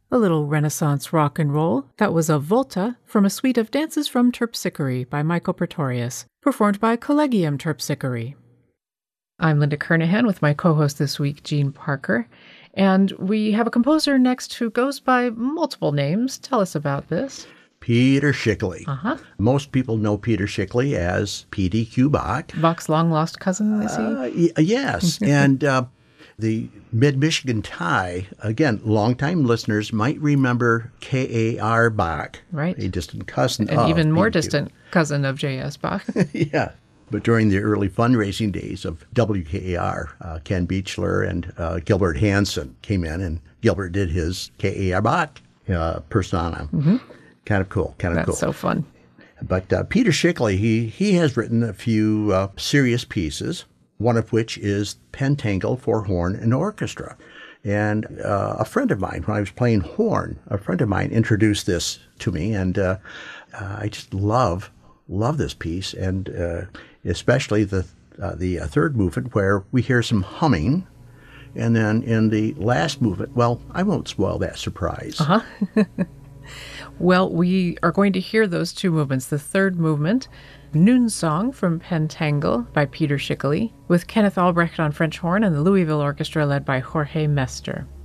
A little Renaissance rock and roll, that was a Volta from a suite of Dances from Terpsichore by Michael Pretorius, performed by Collegium Terpsichore. I'm Linda Kernahan with my co-host this week, Jean Parker, and we have a composer next who goes by multiple names. Tell us about this. Peter Schickele. Uh-huh. Most people know Peter Schickele as P.D.Q. Bach. Bach's long-lost cousin, is he? Yes, and the Mid-Michigan tie, again, longtime listeners might remember K.A.R. Bach. Right. A distant cousin and of even more P.D.Q. distant cousin of J.S. Bach. Yeah. But during the early fundraising days of WKAR, Ken Beechler and Gilbert Hansen came in, and Gilbert did his K.A.R. Bach persona. Mm-hmm. Kind of cool. That's so fun. But Peter Schickele, he has written a few serious pieces, one of which is Pentangle for Horn and Orchestra. And a friend of mine, when I was playing horn, a friend of mine introduced this to me, and I just love this piece, and especially the third movement where we hear some humming, and then in the last movement, well, I won't spoil that surprise. Uh-huh. Well, we are going to hear those two movements. The third movement, Noon Song from Pentangle by Peter Schickele, with Kenneth Albrecht on French horn and the Louisville Orchestra led by Jorge Mester.